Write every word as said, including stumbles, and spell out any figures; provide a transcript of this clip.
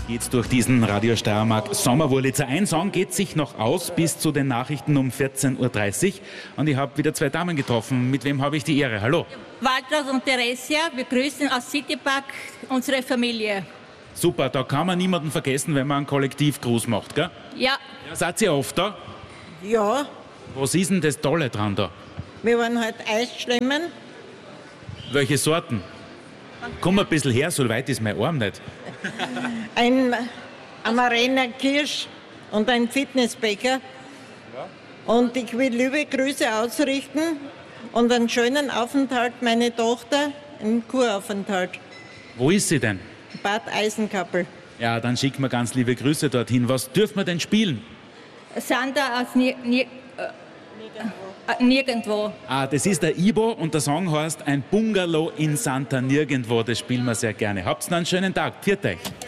geht's durch diesen Radio Steiermark Sommerwurlitzer. Ein Song geht sich noch aus bis zu den Nachrichten um vierzehn Uhr dreißig. Und ich habe wieder zwei Damen getroffen. Mit wem habe ich die Ehre? Hallo. Waltraud und Theresia, wir grüßen aus Citypark unsere Familie. Super, da kann man niemanden vergessen, wenn man einen Kollektivgruß macht, gell? Ja. Ja, seid ihr oft da? Ja, Was ist denn das Tolle dran da? wir waren halt Eis schlemmen. Welche Sorten? Komm ein bisschen her, so weit ist mein Arm nicht. Ein Amarena Kirsch und ein Fitnessbäcker. Und ich will liebe Grüße ausrichten und einen schönen Aufenthalt, meine Tochter, einen Kuraufenthalt. Wo ist sie denn? Bad Eisenkappel. Ja, dann schicken wir ganz liebe Grüße dorthin. Was dürfen wir denn spielen? Sandra aus Ni Ni äh, äh, Nirgendwo. Ah, das ist der Ibo und der Song heißt Ein Bungalow in Santa Nirgendwo. Das spielen wir sehr gerne. Habt einen schönen Tag. Pfiat euch.